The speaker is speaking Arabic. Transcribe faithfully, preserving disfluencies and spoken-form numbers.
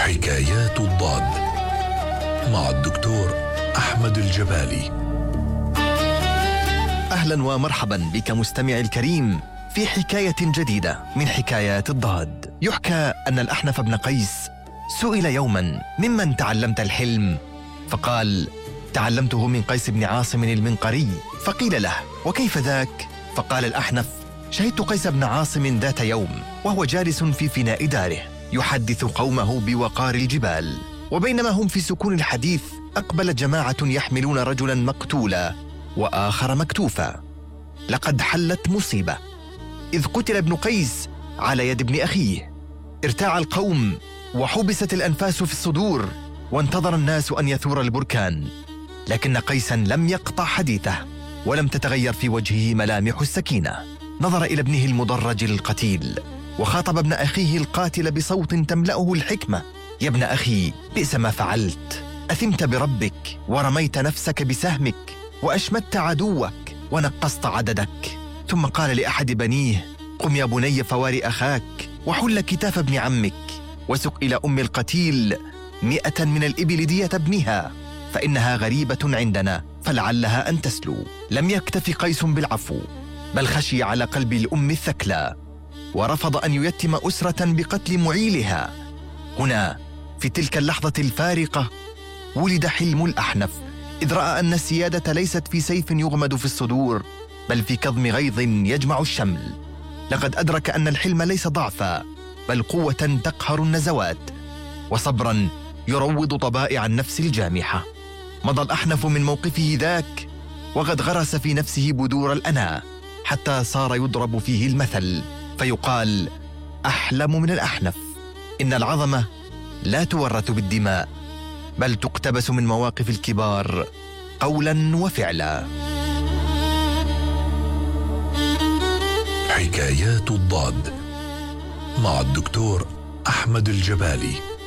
حكايات الضاد مع الدكتور أحمد الجبالي. أهلا ومرحبا بك مستمعي الكريم في حكاية جديدة من حكايات الضاد. يحكى أن الأحنف بن قيس سئل يوما: ممن تعلمت الحلم؟ فقال: تعلمته من قيس بن عاصم المنقري. فقيل له: وكيف ذاك؟ فقال الأحنف: شهدت قيس بن عاصم ذات يوم وهو جالس في فناء داره يحدث قومه بوقار الجبال، وبينما هم في سكون الحديث أقبل جماعة يحملون رجلا مقتولا وآخر مكتوفا. لقد حلت مصيبة، إذ قتل ابن قيس على يد ابن أخيه. ارتاع القوم وحبست الأنفاس في الصدور، وانتظر الناس أن يثور البركان، لكن قيسا لم يقطع حديثه ولم تتغير في وجهه ملامح السكينة. نظر إلى ابنه المدرج القتيل وخاطب ابن أخيه القاتل بصوت تملأه الحكمة: يا ابن أخي، بئس ما فعلت، أثمت بربك ورميت نفسك بسهمك وأشمت عدوك ونقصت عددك. ثم قال لأحد بنيه: قم يا بني فوار أخاك وحل كتاف ابن عمك، وسق إلى أم القتيل مئة من الإبل دية ابنها، فإنها غريبة عندنا فلعلها أن تسلو. لم يكتف قيس بالعفو، بل خشي على قلب الأم الثكلى، ورفض أن ييتم أسرة بقتل معيلها. هنا في تلك اللحظة الفارقة ولد حلم الأحنف، إذ رأى أن السيادة ليست في سيف يغمد في الصدور، بل في كظم غيظ يجمع الشمل. لقد أدرك أن الحلم ليس ضعفا، بل قوة تقهر النزوات، وصبرا يروض طبائع النفس الجامحة. مضى الأحنف من موقفه ذاك وقد غرس في نفسه بذور الأنا، حتى صار يضرب فيه المثل فيقال: أحلم من الأحنف. إن العظمة لا تورث بالدماء، بل تقتبس من مواقف الكبار قولا وفعلا. حكايات الضاد مع الدكتور أحمد الجبالي.